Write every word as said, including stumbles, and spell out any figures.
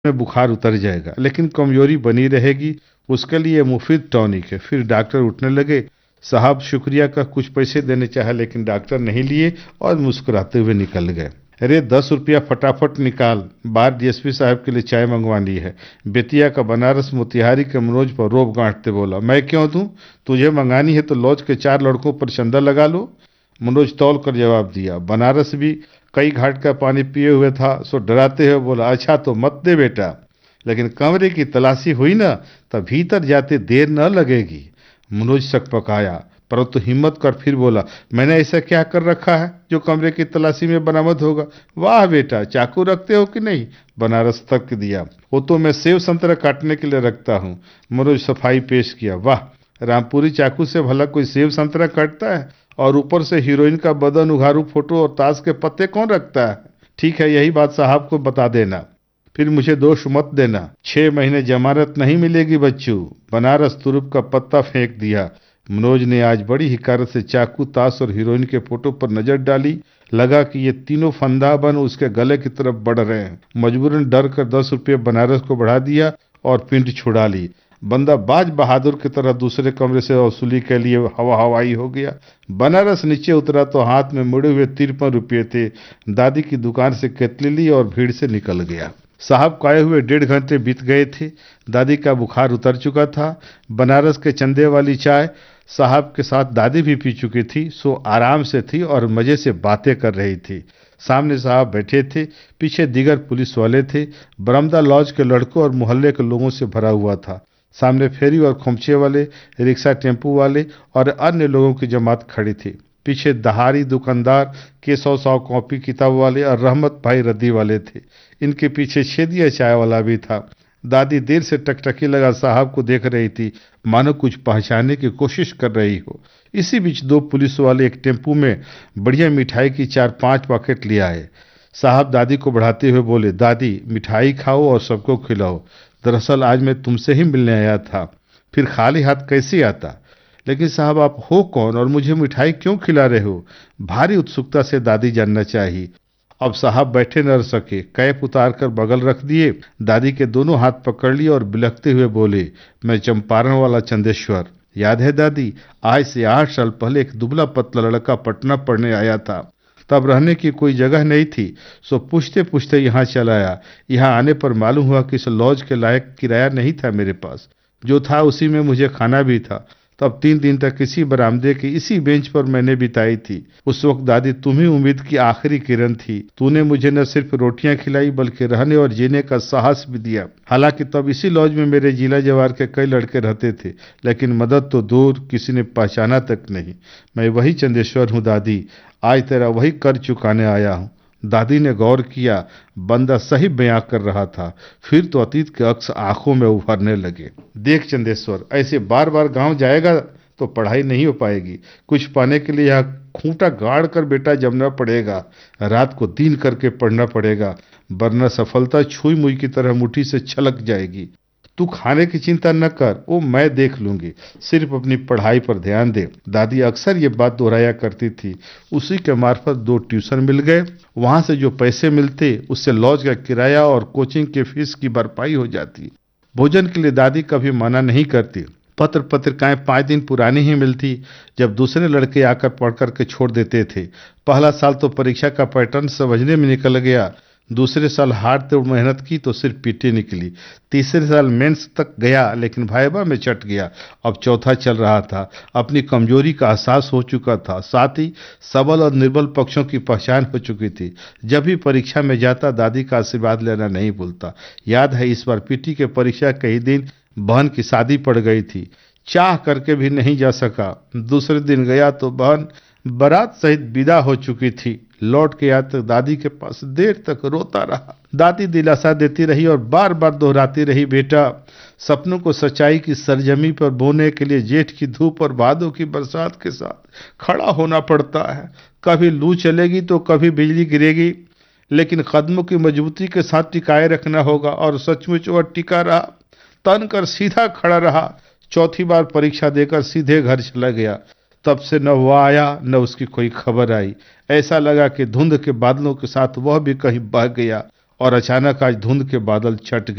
में बुखार उतर जाएगा, लेकिन कमजोरी बनी रहेगी। उसके लिए मुफीद टॉनिक है। फिर डॉक्टर उठने लगे। साहब शुक्रिया का कुछ पैसे देने चाहे, लेकिन डॉक्टर नहीं लिए और मुस्कुराते हुए निकल गए। अरे दस रुपया फटाफट निकाल, बाहर डीएसपी साहब के लिए चाय मंगवानी है। बेतिया का बनारस मोतिहारी के मनोज पर रोब गांठते बोला, मैं क्यों दूं? तुझे मंगानी है तो लॉज के चार लड़कों पर चंदा लगा लो। मनोज तौल कर जवाब दिया, बनारस भी कई घाट का पानी पिए हुए था, सो डराते हुए बोला, अच्छा तो मत दे बेटा, लेकिन कमरे की तलाशी हुई ना, तब भीतर जाते देर न लगेगी। मनोज सकपकाया, परंतु हिम्मत कर फिर बोला, मैंने ऐसा क्या कर रखा है जो कमरे की तलाशी में बरामद होगा? वाह बेटा, चाकू रखते हो कि नहीं? बनारस तक दिया, वो तो मैं सेव संतरा काटने के लिए रखता हूँ। मनोज सफाई पेश किया, वाह, रामपुरी चाकू से भला कोई सेव संतरा काटता है? और ऊपर से हीरोइन का बदन उघारू फोटो और ताश के पत्ते कौन रखता है? ठीक है, यही बात साहब को बता देना, फिर मुझे दोष मत देना। छह महीने जमानत नहीं मिलेगी बच्चू। बनारस तुरुप का पत्ता फेंक दिया। मनोज ने आज बड़ी हिकारत से चाकू, ताश और हीरोइन के फोटो पर नजर डाली। लगा कि ये तीनों फंदाबन उसके गले की तरफ बढ़ रहे हैं। मजबूरन डर कर दस रुपये बनारस को बढ़ा दिया और पिंड छुड़ा ली। बंदा बाज बहादुर की तरह दूसरे कमरे से वसूली के लिए हवा हवाई हो गया। बनारस नीचे उतरा तो हाथ में मुड़े हुए तिरपन रुपये थे। दादी की दुकान से केतली ली और भीड़ से निकल गया। साहब को आए हुए डेढ़ घंटे बीत गए थे। दादी का बुखार उतर चुका था। बनारस के चंदे वाली चाय साहब के साथ दादी भी पी चुकी थी, सो आराम से थी और मजे से बातें कर रही थी। सामने साहब बैठे थे, पीछे दीगर पुलिस वाले थे। बरामदा लॉज के लड़कों और मोहल्ले के लोगों से भरा हुआ था। सामने फेरी और खोमचे वाले, रिक्शा टेम्पू वाले और अन्य लोगों की जमात खड़ी थी। पीछे दहाड़ी दुकानदार, के सौ सौ कॉपी किताब वाले और रहमत भाई रद्दी वाले थे। इनके पीछे छेदिया चाय वाला भी था। दादी देर से टकटकी लगा साहब को देख रही थी, मानो कुछ पहचानने की कोशिश कर रही हो। इसी बीच दो पुलिस वाले एक टेम्पू में बढ़िया मिठाई की चार पांच पैकेट ले आए। साहब दादी को बढ़ाते हुए बोले, दादी मिठाई खाओ और सबको खिलाओ। दरअसल आज मैं तुमसे ही मिलने आया था, फिर खाली हाथ कैसे आता? लेकिन साहब आप हो कौन और मुझे मिठाई क्यों खिला रहे हो? भारी उत्सुकता से दादी जानना चाहिए। अब साहब बैठे न रह सके, कैप उतार कर बगल रख दिए, दादी के दोनों हाथ पकड़ लिए और बिलखते हुए बोले, मैं चंपारण वाला चंदेश्वर। याद है दादी, आज से आठ साल पहले एक दुबला पतला लड़का पटना पढ़ने आया था। तब रहने की कोई जगह नहीं थी, सो पूछते पूछते यहाँ चला आया। यहाँ आने पर मालूम हुआ कि इस लॉज के लायक किराया नहीं था मेरे पास, जो था उसी में मुझे खाना भी था। तब तीन दिन तक इसी बरामदे की इसी बेंच पर मैंने बिताई थी। उस वक्त दादी तुम ही उम्मीद की आखिरी किरण थी। तूने मुझे न सिर्फ रोटियां खिलाई बल्कि रहने और जीने का साहस भी दिया। हालांकि तब इसी लॉज में मेरे जिला जवार के कई लड़के रहते थे, लेकिन मदद तो दूर, किसी ने पहचाना तक नहीं। मैं वही चंदेश्वर हूँ दादी, आज तेरा वही कर चुकाने आया हूँ। दादी ने गौर किया, बंदा सही बयां कर रहा था। फिर तो अतीत के अक्स आंखों में उभरने लगे। देख चंदेश्वर, ऐसे बार बार गांव जाएगा तो पढ़ाई नहीं हो पाएगी। कुछ पाने के लिए यहाँ खूंटा गाड़ कर बेटा जमना पड़ेगा, रात को दिन करके पढ़ना पड़ेगा, वरना सफलता छुई मुई की तरह मुट्ठी से छलक जाएगी। तू खाने की चिंता न कर, वो मैं देख लूंगी, सिर्फ अपनी पढ़ाई पर ध्यान दे। दादी अक्सर ये बात दोहराया करती थी। उसी के मार्फत दो ट्यूशन मिल गए। वहां से जो पैसे मिलते उससे लॉज का किराया और कोचिंग के फीस की भरपाई हो जाती। भोजन के लिए दादी कभी मना नहीं करती। पत्र पत्रिकाएं पाँच दिन पुरानी ही मिलती, जब दूसरे लड़के आकर पढ़ कर के छोड़ देते थे। पहला साल तो परीक्षा का पैटर्न समझने में निकल गया। दूसरे साल हार्ड तोड़ मेहनत की तो सिर्फ पीटी निकली। तीसरे साल मेंस तक गया, लेकिन भाईबा में चट गया। अब चौथा चल रहा था। अपनी कमजोरी का एहसास हो चुका था, साथ ही सबल और निर्बल पक्षों की पहचान हो चुकी थी। जब भी परीक्षा में जाता दादी का आशीर्वाद लेना नहीं भूलता। याद है इस बार पीटी के परीक्षा के ही दिन बहन की शादी पड़ गई थी। चाह करके भी नहीं जा सका। दूसरे दिन गया तो बहन बारात सहित विदा हो चुकी थी। लौट के आते तक दादी के पास देर तक रोता रहा। दादी दिलासा देती रही और बार बार दोहराती रही, बेटा सपनों को सच्चाई की सरजमी पर बोने के लिए जेठ की धूप और भादों की बरसात के साथ खड़ा होना पड़ता है। कभी लू चलेगी तो कभी बिजली गिरेगी, लेकिन कदमों की मजबूती के साथ टिकाए रखना होगा। और सचमुच वह टिका रहा, तन कर सीधा खड़ा रहा। चौथी बार परीक्षा देकर सीधे घर चला गया। तब से न वह आया न उसकी कोई खबर आई। ऐसा लगा कि धुंध के बादलों के साथ वह भी कहीं बह गया और अचानक आज धुंध के बादल छट गए।